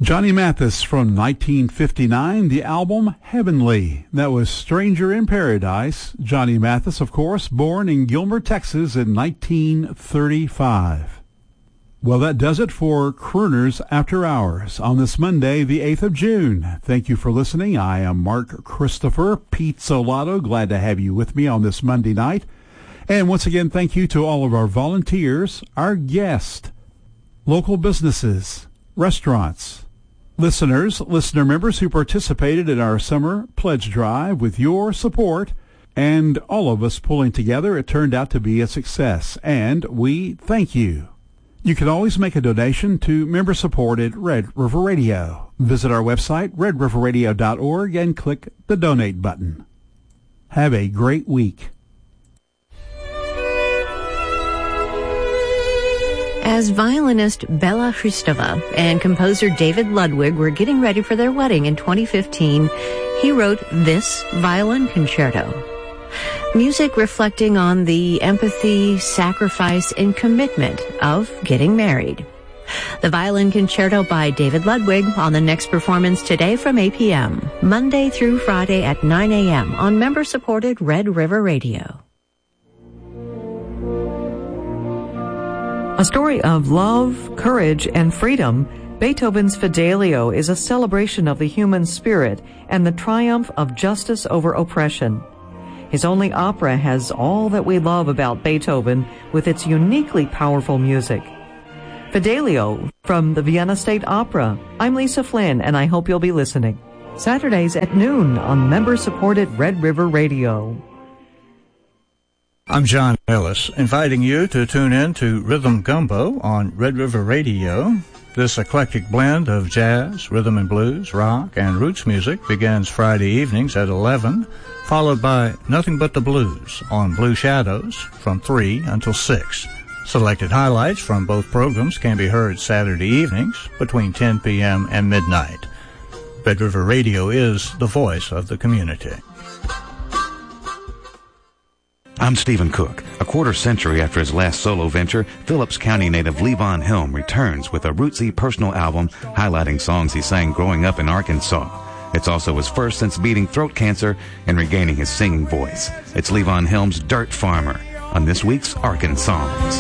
Johnny Mathis from 1959, the album Heavenly. That was Stranger in Paradise. Johnny Mathis, of course, born in Gilmer, Texas in 1935. Well, that does it for Crooners After Hours on this Monday, the 8th of June. Thank you for listening. I am Mark Christopher Pizzolato. Glad to have you with me on this Monday night. And once again, thank you to all of our volunteers, our guests, local businesses, restaurants, listener members who participated in our summer pledge drive. With your support and all of us pulling together, it turned out to be a success, and we thank you. You can always make a donation to member-supported Red River Radio. Visit our website, redriverradio.org, and click the donate button. Have a great week. As violinist Bela Hristova and composer David Ludwig were getting ready for their wedding in 2015, he wrote this violin concerto. Music reflecting on the empathy, sacrifice, and commitment of getting married. The Violin Concerto by David Ludwig on the next performance today from 8 p.m., Monday through Friday at 9 a.m. on member-supported Red River Radio. A story of love, courage, and freedom, Beethoven's Fidelio is a celebration of the human spirit and the triumph of justice over oppression. His only opera has all that we love about Beethoven with its uniquely powerful music. Fidelio from the Vienna State Opera. I'm Lisa Flynn, and I hope you'll be listening. Saturdays at noon on member-supported Red River Radio. I'm John Ellis, inviting you to tune in to Rhythm Gumbo on Red River Radio. This eclectic blend of jazz, rhythm and blues, rock, and roots music begins Friday evenings at 11, followed by Nothing But the Blues on Blue Shadows from 3 until 6. Selected highlights from both programs can be heard Saturday evenings between 10 p.m. and midnight. Red River Radio is the voice of the community. I'm Stephen Cook. A quarter century after his last solo venture, Phillips County native Levon Helm returns with a rootsy personal album highlighting songs he sang growing up in Arkansas. It's also his first since beating throat cancer and regaining his singing voice. It's Levon Helm's Dirt Farmer on this week's Arkansas.